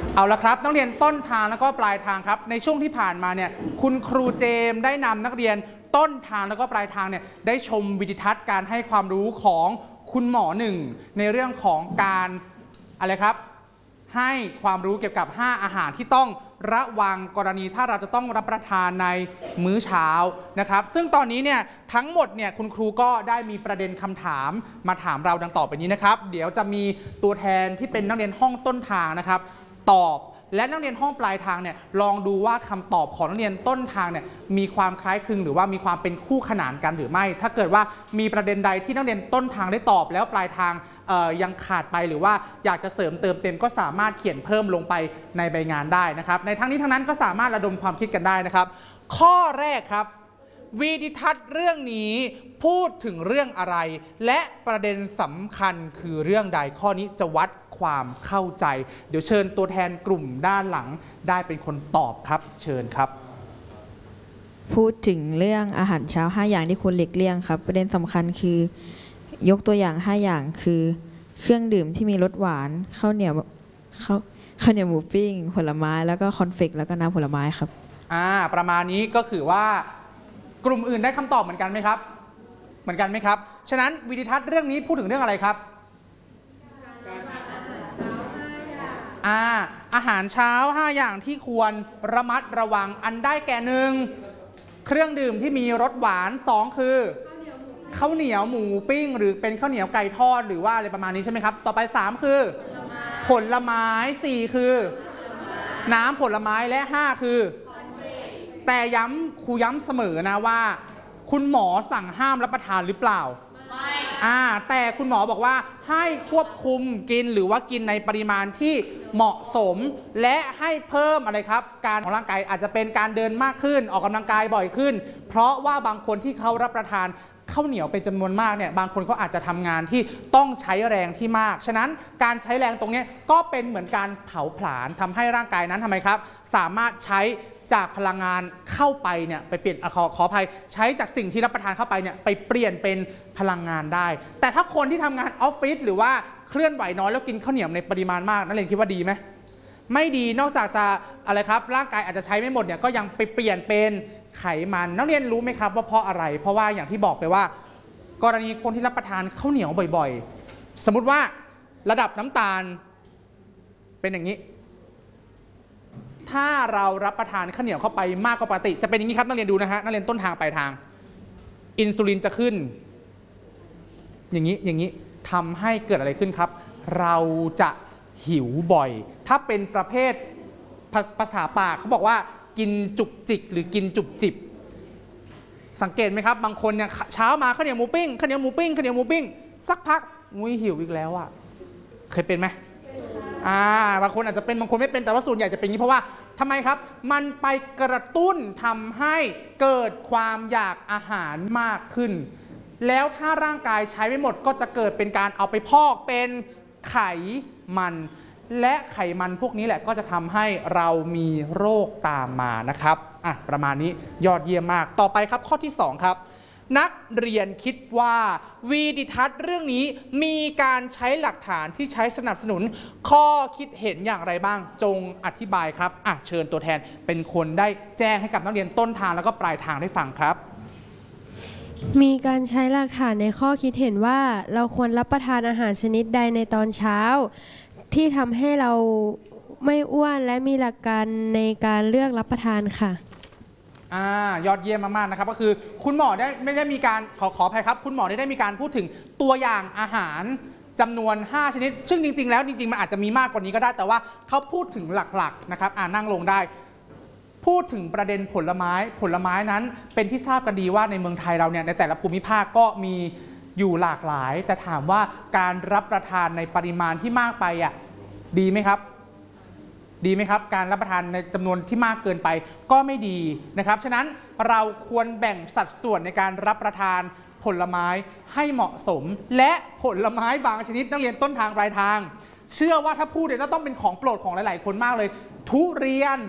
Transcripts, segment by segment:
เอาละครับนักเรียนต้นทางแล้วก็ปลายทางครับในช่วงที่ผ่านมาเนี่ยคุณครูเจมได้นำนักเรียนต้นทางแล้วก็ปลายทางเนี่ยได้ชมวิดีทัศน์การให้ความรู้ของคุณหมอหนึ่งในเรื่องของการอะไรครับให้ความรู้เกี่ยวกับ5อาหารที่ต้องระวังกรณีถ้าเราจะต้องรับประทานในมื้อเช้านะครับซึ่งตอนนี้เนี่ยทั้งหมดเนี่ยคุณครูก็ได้มีประเด็นคำถามมาถามเราดังต่อไปนี้นะครับเดี๋ยวจะมีตัวแทนที่เป็นนักเรียนห้องต้นทางนะครับตอบและนักเรียนห้องปลายทางเนี่ยลองดูว่าคำตอบของนักเรียนต้นทางเนี่ยมีความคล้ายคลึงหรือว่ามีความเป็นคู่ขนานกันหรือไม่ถ้าเกิดว่ามีประเด็นใดที่นักเรียนต้นทางได้ตอบแล้วปลายทางยังขาดไปหรือว่าอยากจะเสริมเติมเต็มก็สามารถเขียนเพิ่มลงไปในใบงานได้นะครับในทั้งนี้ทั้งนั้นก็สามารถระดมความคิดกันได้นะครับข้อแรกครับวิดีทัศน์เรื่องนี้พูดถึงเรื่องอะไรและประเด็นสำคัญคือเรื่องใดข้อนี้จะวัดความเข้าใจเดี๋ยวเชิญตัวแทนกลุ่มด้านหลังได้เป็นคนตอบครับเชิญครับพูดถึงเรื่องอาหารเช้า5อย่างที่ควรหลีกเลี่ยงครับประเด็นสำคัญคือยกตัวอย่าง5อย่างคือเครื่องดื่มที่มีรสหวานข้าวเหนียวหมูปิ้งผลไม้แล้วก็คอนเฟกต์แล้วก็น้ำผลไม้ครับประมาณนี้ก็คือว่ากลุ่มอื่นได้คำตอบเหมือนกันไหมครับเหมือนกันไหมครับฉะนั้นวิดีทัศน์เรื่องนี้พูดถึงเรื่องอะไรครับอาหารเช้า5อย่างที่ควรระมัดระวังอันได้แก่1เครื่องดื่มที่มีรสหวาน2คือข้าวเหนียวหมูปิ้งหรือเป็นข้าวเหนียวไก่ทอดหรือว่าอะไรประมาณนี้ใช่ไหมครับต่อไป3คือผลไม้4คือน้ำผลไม้และ5คือแต่ครูย้ำเสมอนะว่าคุณหมอสั่งห้ามรับประทานหรือเปล่าแต่คุณหมอบอกว่าให้ควบคุมกินหรือว่ากินในปริมาณที่เหมาะสมและให้เพิ่มอะไรครับการของร่างกายอาจจะเป็นการเดินมากขึ้นออกกำลังกายบ่อยขึ้นเพราะว่าบางคนที่เขารับประทานข้าวเหนียวเป็นจำนวนมากเนี่ยบางคนเขาอาจจะทำงานที่ต้องใช้แรงที่มากฉะนั้นการใช้แรงตรงนี้ก็เป็นเหมือนการเผาผลาญทำให้ร่างกายนั้นทำไมครับสามารถใช้จากพลังงานเข้าไปเนี่ยไปเปลี่ยนขออภัยใช้จากสิ่งที่รับประทานเข้าไปเนี่ยไปเปลี่ยนเป็นพลังงานได้แต่ถ้าคนที่ทำงานออฟฟิศหรือว่าเคลื่อนไหวน้อยแล้วกินข้าวเหนียวในปริมาณมากนักเรียนคิดว่าดีไหมไม่ดีนอกจากจะอะไรครับร่างกายอาจจะใช้ไม่หมดเนี่ยก็ยังไปเปลี่ยนเป็นไขมันนักเรียนรู้ไหมครับว่าเพราะอะไรเพราะว่าอย่างที่บอกไปว่ากรณีคนที่รับประทานข้าวเหนียวบ่อยๆสมมุติว่าระดับน้ำตาลเป็นอย่างนี้ถ้าเรารับประทานข้าวเหนียวเข้าไปมากกว่าปกติจะเป็นอย่างนี้ครับนักเรียนดูนะฮะนักเรียนต้นทางปลายทางอินซูลินจะขึ้นอย่างนี้ทำให้เกิดอะไรขึ้นครับเราจะหิวบ่อยถ้าเป็นประเภทภาษาปากเขาบอกว่ากินจุกจิกหรือกินจุบจิบสังเกตไหมครับบางคนเนี่ยเช้ามาข้าวเหนียวหมูปิ้งข้าวเหนียวหมูปิ้งข้าวเหนียวหมูปิ้งสักพักหิวอีกแล้วอ่ะเคยเป็นไหมบางคนอาจจะเป็นบางคนไม่เป็นแต่ว่าส่วนใหญ่จะเป็นอย่างนี้เพราะว่าทำไมครับมันไปกระตุ้นทำให้เกิดความอยากอาหารมากขึ้นแล้วถ้าร่างกายใช้ไม่หมดก็จะเกิดเป็นการเอาไปพอกเป็นไขมันและไขมันพวกนี้แหละก็จะทำให้เรามีโรคตามมานะครับประมาณนี้ยอดเยี่ยมมากต่อไปครับข้อที่2ครับนักเรียนคิดว่าวิดีทัศน์เรื่องนี้มีการใช้หลักฐานที่ใช้สนับสนุนข้อคิดเห็นอย่างไรบ้างจงอธิบายครับเชิญตัวแทนเป็นคนได้แจ้งให้กับนักเรียนต้นทางแล้วก็ปลายทางได้ฟังครับมีการใช้หลักฐานในข้อคิดเห็นว่าเราควรรับประทานอาหารชนิดใดในตอนเช้าที่ทำให้เราไม่อ้วนและมีหลักการในการเลือกรับประทานค่ะยอดเยี่ยมมากๆนะครับก็คือคุณหมอไม่ได้มีการขออภัยครับคุณหมอได้มีการพูดถึงตัวอย่างอาหารจำนวน5ชนิดซึ่งจริงๆแล้วจริงๆมันอาจจะมีมากกว่านี้ก็ได้แต่ว่าเขาพูดถึงหลักๆนะครับนั่งลงได้พูดถึงประเด็นผลไม้นั้นเป็นที่ทราบกันดีว่าในเมืองไทยเราเนี่ยในแต่ละภูมิภาคก็มีอยู่หลากหลายแต่ถามว่าการรับประทานในปริมาณที่มากไปดีไหมครับการรับประทานในจำนวนที่มากเกินไปก็ไม่ดีนะครับฉะนั้นเราควรแบ่งสัดส่วนในการรับประทานผลไม้ให้เหมาะสมและผลไม้บางชนิดนักเรียนต้นทางปลายทางเชื่อว่าถ้าพูดเนี่ยจะต้องเป็นของโปรดของหลายๆคนมากเลยทุเรียน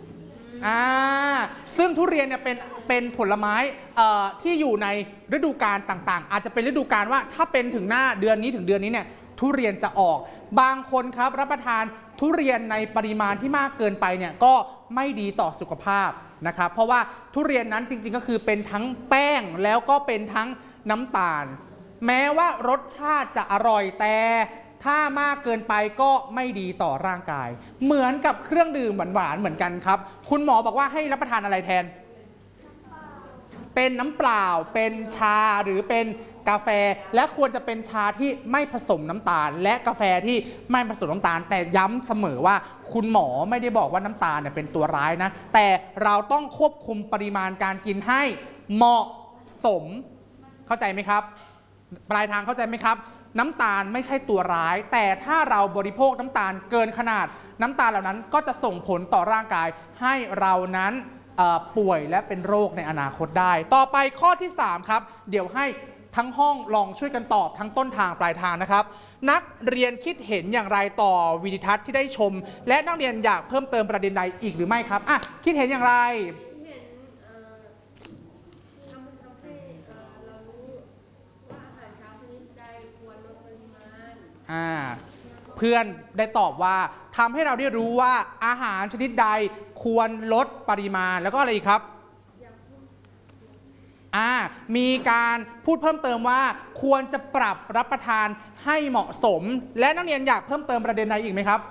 ซึ่งทุเรียนเนี่ยเป็นผลไม้ที่อยู่ในฤดูกาลต่างๆอาจจะเป็นฤดูกาลว่าถ้าเป็นถึงหน้าเดือนนี้ถึงเดือนนี้เนี่ยททุเรียนจะออกบางคนครับรับประทานทุเรียนในปริมาณที่มากเกินไปเนี่ยก็ไม่ดีต่อสุขภาพนะครับเพราะว่าทุเรียนนั้นจริงๆก็คือเป็นทั้งแป้งแล้วก็เป็นทั้งน้ำตาลแม้ว่ารสชาติจะอร่อยแต่ถ้ามากเกินไปก็ไม่ดีต่อร่างกายเหมือนกับเครื่องดื่มหวานๆเหมือนกันครับคุณหมอบอกว่าให้รับประทานอะไรแทนเป็นน้ำเปล่าเป็นชาหรือเป็นกาแฟและควรจะเป็นชาที่ไม่ผสมน้ำตาลและกาแฟที่ไม่ผสมน้ำตาลแต่ย้ำเสมอว่าคุณหมอไม่ได้บอกว่าน้ำตาลเนี่ยเป็นตัวร้ายนะแต่เราต้องควบคุมปริมาณการกินให้เหมาะสมเข้าใจไหมครับปลายทางเข้าใจไหมครับน้ำตาลไม่ใช่ตัวร้ายแต่ถ้าเราบริโภคน้ำตาลเกินขนาดน้ำตาลเหล่านั้นก็จะส่งผลต่อร่างกายให้เรานั้นป่วยและเป็นโรคในอนาคตได้ต่อไปข้อที่3ครับเดี๋ยวให้ทั้งห้องลองช่วยกันตอบทั้งต้นทางปลายทางนะครับนักเรียนคิดเห็นอย่างไรต่อวิดีทัศน์ที่ได้ชมและนักเรียนอยากเพิ่มเติมประเด็นใดอีกหรือไม่ครับคิดเห็นอย่างไรเพื่อนได้ตอบว่าทำให้เราได้รู้ว่าอาหารชนิดใดควรลดปริมาณแล้วก็อะไรอีกครับมีการพูดเพิ่มเติมว่าควรจะปรับรับประทานให้เหมาะสมและนักเรียนอยากเพิ่มเติมประเด็นใดอีกไหมครับ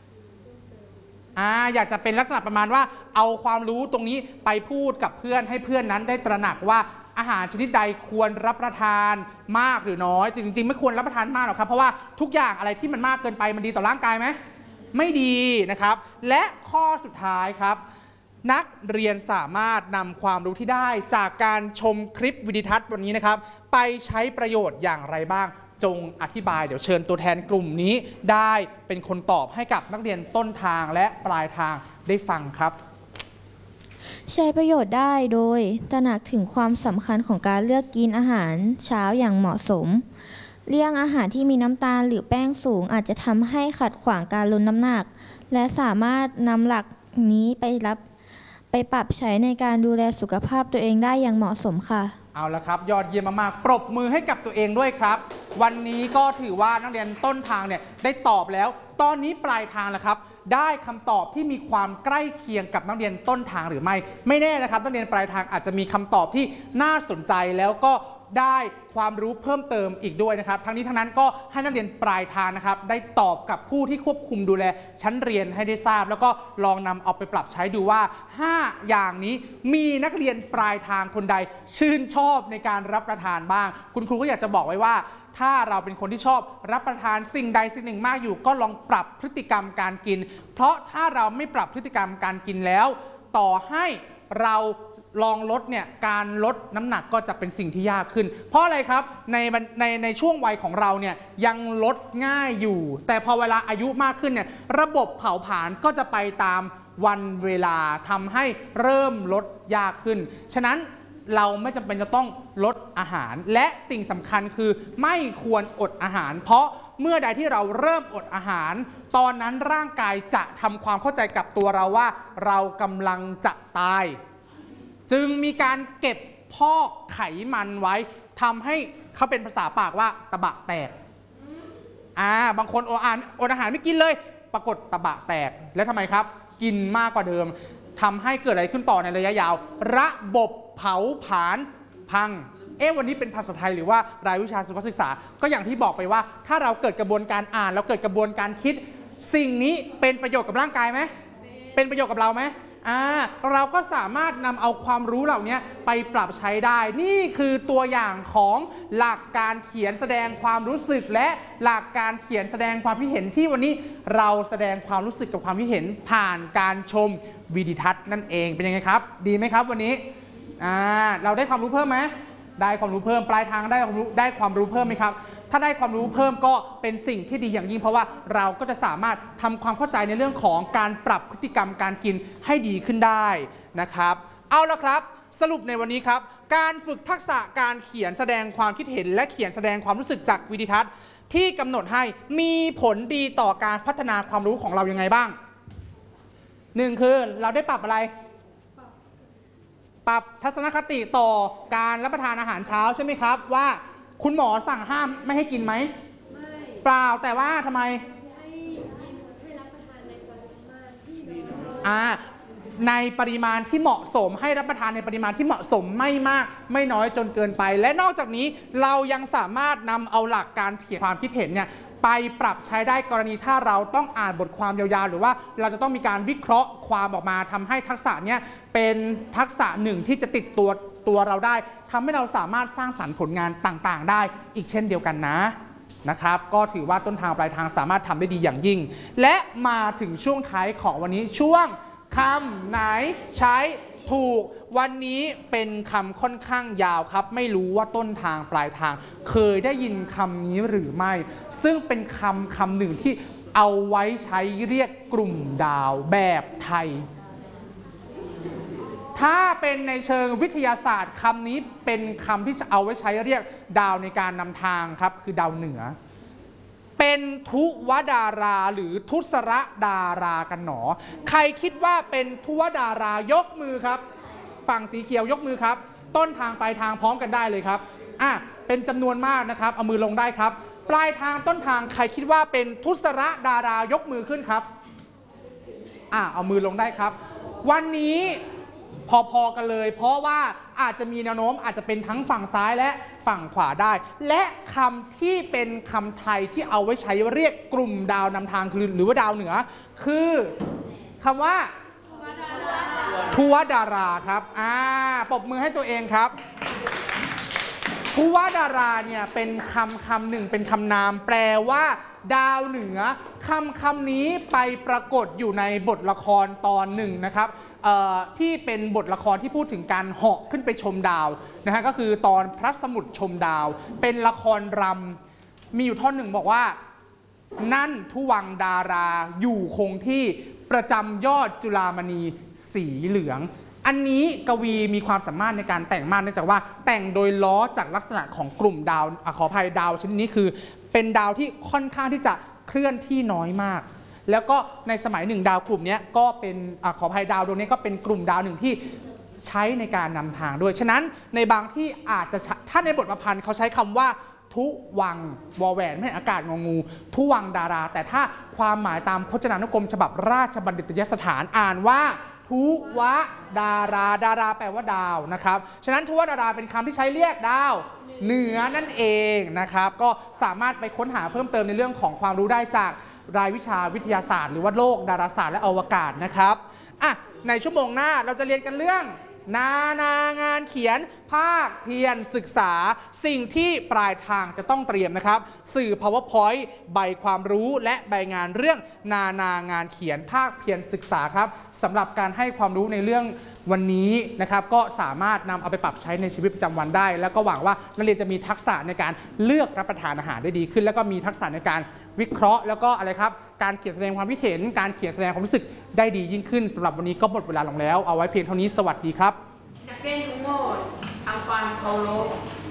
อยากจะเป็นลักษณะประมาณว่าเอาความรู้ตรงนี้ไปพูดกับเพื่อนให้เพื่อนนั้นได้ตระหนักว่าอาหารชนิดใดควรรับประทานมากหรือน้อยจริงๆไม่ควรรับประทานมากหรอกครับเพราะว่าทุกอย่างอะไรที่มันมากเกินไปมันดีต่อร่างกายไหมไม่ดีนะครับและข้อสุดท้ายครับนักเรียนสามารถนำความรู้ที่ได้จากการชมคลิปวิดีทัศน์วันนี้นะครับไปใช้ประโยชน์อย่างไรบ้างจงอธิบายเดี๋ยวเชิญตัวแทนกลุ่มนี้ได้เป็นคนตอบให้กับนักเรียนต้นทางและปลายทางได้ฟังครับใช้ประโยชน์ได้โดยตระหนักถึงความสำคัญของการเลือกกินอาหารเช้าอย่างเหมาะสมเลี่ยงอาหารที่มีน้ำตาลหรือแป้งสูงอาจจะทำให้ขัดขวางการลดน้ำหนักและสามารถนำหลักนี้ไปปรับใช้ในการดูแลสุขภาพตัวเองได้อย่างเหมาะสมค่ะเอาละครับยอดเยี่ยมมากๆปรบมือให้กับตัวเองด้วยครับวันนี้ก็ถือว่านักเรียนต้นทางเนี่ยได้ตอบแล้วตอนนี้ปลายทางแล้วครับได้คำตอบที่มีความใกล้เคียงกับนักเรียนต้นทางหรือไม่แน่นะครับนักเรียนปลายทางอาจจะมีคำตอบที่น่าสนใจแล้วก็ได้ความรู้เพิ่มเติมอีกด้วยนะครับทั้งนี้ทั้งนั้นก็ให้นักเรียนปลายทางนะครับได้ตอบกับผู้ที่ควบคุมดูแลชั้นเรียนให้ได้ทราบแล้วก็ลองนำเอาไปปรับใช้ดูว่า5อย่างนี้มีนักเรียนปลายทางคนใดชื่นชอบในการรับประทานบ้างคุณครูก็อยากจะบอกไว้ว่าถ้าเราเป็นคนที่ชอบรับประทานสิ่งใดสิ่งหนึ่งมากอยู่ก็ลองปรับพฤติกรรมการกินเพราะถ้าเราไม่ปรับพฤติกรรมการกินแล้วต่อให้เราลองลดเนี่ยการลดน้ำหนักก็จะเป็นสิ่งที่ยากขึ้นเพราะอะไรครับในช่วงวัยของเราเนี่ยยังลดง่ายอยู่แต่พอเวลาอายุมากขึ้นเนี่ยระบบเผาผลาญก็จะไปตามวันเวลาทำให้เริ่มลดยากขึ้นฉะนั้นเราไม่จำเป็นจะต้องลดอาหารและสิ่งสำคัญคือไม่ควรอดอาหารเพราะเมื่อใดที่เราเริ่มอดอาหารตอนนั้นร่างกายจะทำความเข้าใจกับตัวเราว่าเรากำลังจะตายจึงมีการเก็บพอกไขมันไว้ทำให้เขาเป็นภาษาปากว่าตะบะแตกบางคนอดอาหารไม่กินเลยปรากฏตะบะแตกแล้วทำไมครับกินมากกว่าเดิมทำให้เกิดอะไรขึ้นต่อในระยะยาวระบบเผาผลาญพังวันนี้เป็นภาษาไทยหรือว่ารายวิชาสุขศึกษาก็อย่างที่บอกไปว่าถ้าเราเกิดกระบวนการอ่านเราเกิดกระบวนการคิดสิ่งนี้เป็นประโยชน์กับร่างกายไหมเป็นประโยชน์กับเราไหมเราก็สามารถนำเอาความรู้เหล่านี้ไปปรับใช้ได้นี่คือตัวอย่างของหลักการเขียนแสดงความรู้สึกและหลักการเขียนแสดงความคิดเห็นที่วันนี้เราแสดงความรู้สึกกับความคิดเห็นผ่านการชมวิดีทัศน์นั่นเองเป็นยังไงครับดีไหมครับวันนี้เราได้ความรู้เพิ่มไหมได้ความรู้เพิ่มปลายทางได้ความรู้เพิ่มไหมครับถ้าได้ความรู้เพิ่มก็เป็นสิ่งที่ดีอย่างยิ่งเพราะว่าเราก็จะสามารถทำความเข้าใจในเรื่องของการปรับพฤติกรรมการกินให้ดีขึ้นได้นะครับเอาละครับสรุปในวันนี้ครับการฝึกทักษะการเขียนแสดงความคิดเห็นและเขียนแสดงความรู้สึกจากวิดีทัศน์ที่กำหนดให้มีผลดีต่อการพัฒนาความรู้ของเรายังไงบ้าง1คือเราได้ปรับอะไรปรับทัศนคติต่อการรับประทานอาหารเช้าใช่ไหมครับว่าคุณหมอสั่งห้ามไม่ให้กินไหมเปล่าแต่ว่าทำไมในปริมาณที่เหมาะสมให้รับประทานในปริมาณที่เหมาะสมไม่มากไม่น้อยจนเกินไปและนอกจากนี้เรายังสามารถนำเอาหลักการเขียนความคิดเห็นเนี่ยไปปรับใช้ได้กรณีถ้าเราต้องอ่านบทความยาวๆหรือว่าเราจะต้องมีการวิเคราะห์ความออกมาทำให้ทักษะเนี้ยเป็นทักษะหนึ่งที่จะติดตัวเราได้ทำให้เราสามารถสร้างสรรค์ผลงานต่างๆได้อีกเช่นเดียวกันนะครับก็ถือว่าต้นทางปลายทางสามารถทำได้ดีอย่างยิ่งและมาถึงช่วงท้ายของวันนี้ช่วงคำไหนใช้ถูกวันนี้เป็นคำค่อนข้างยาวครับไม่รู้ว่าต้นทางปลายทางเคยได้ยินคำนี้หรือไม่ซึ่งเป็นคำหนึ่งที่เอาไว้ใช้เรียกกลุ่มดาวแบบไทยถ้าเป็นในเชิงวิทยาศาสตร์คำนี้เป็นคำที่จะเอาไว้ใช้เรียกดาวในการนำทางครับคือดาวเหนือเป็นทุวดาราหรือทุสรดารากันหนอใครคิดว่าเป็นทุวดารายกมือครับฝั่งสีเขียวยกมือครับต้นทางปลายทางพร้อมกันได้เลยครับเป็นจำนวนมากนะครับเอามือลงได้ครับปลายทางต้นทางใครคิดว่าเป็นทุสรดารายกมือขึ้นครับเอามือลงได้ครับวันนี้พอๆกันเลยเพราะว่าอาจจะมีแนวโน้มอาจจะเป็นทั้งฝั่งซ้ายและฝั่งขวาได้และคำที่เป็นคำไทยที่เอาไว้ใช้เรียกกลุ่มดาวนำทางหรือว่าดาวเหนือคือคำว่าทุวดาราครับปรบมือให้ตัวเองครับทุวดาราเนี่ยเป็นคำหนึ่งเป็นคำนามแปลว่าดาวเหนือคำนี้ไปปรากฏอยู่ในบทละครตอนหนึ่งนะครับที่เป็นบทละครที่พูดถึงการเหาะขึ้นไปชมดาวนะฮะก็คือตอนพระสมุทรชมดาวเป็นละครรำมีอยู่ท่อนหนึ่งบอกว่านั่นทุวังดาราอยู่คงที่ประจำยอดจุฬามณีสีเหลืองอันนี้กวีมีความสามารถในการแต่งมากเนื่องจากว่าแต่งโดยล้อจากลักษณะของกลุ่มดาวขออภัยดาวชนิดนี้คือเป็นดาวที่ค่อนข้างที่จะเคลื่อนที่น้อยมากแล้วก็ในสมัยหนึ่งดาวกลุ่มนี้ก็เป็นขออภัยดาวดวงนี้ก็เป็นกลุ่มดาวหนึ่งที่ใช้ในการนำทางด้วยฉะนั้นในบางที่อาจจะถ้าในบทประพันธ์เขาใช้คำว่าทุวังวอแหวนไม่อากาศงองูทุวังดาราแต่ถ้าความหมายตามพจนานุกรมฉบับราชบัณฑิตยสถานอ่านว่าทุวดาราดาราแปลว่าดาวนะครับฉะนั้นทุวดาราเป็นคำที่ใช้เรียกดาวเหนือนั่นเองนะครับก็สามารถไปค้นหาเพิ่มเติมในเรื่องของความรู้ได้จากรายวิชาวิทยาศาสตร์หรือว่าโลกดาราศาสตร์และอวกาศนะครับในชั่วโมงหน้าเราจะเรียนกันเรื่องนางานเขียนภาคเพียรศึกษาสิ่งที่ปลายทางจะต้องเตรียมนะครับสื่อ PowerPoint ใบความรู้และใบงานเรื่องนางานเขียนภาคเพียรศึกษาครับสำหรับการให้ความรู้ในเรื่องวันนี้นะครับก็สามารถนำเอาไปปรับใช้ในชีวิตประจำวันได้แล้วก็หวังว่านักเรียนจะมีทักษะในการเลือกรับประทานอาหารได้ดีขึ้นแล้วก็มีทักษะในการวิเคราะห์แล้วก็อะไรครับการเขียนแสดงความคิดเห็นการเขียนแสดงความรู้สึกได้ดียิ่งขึ้นสำหรับวันนี้ก็หมดเวลาลงแล้วเอาไว้เพียงเท่านี้สวัสดีครับนักเรียนทุกหมดทำความเคารพ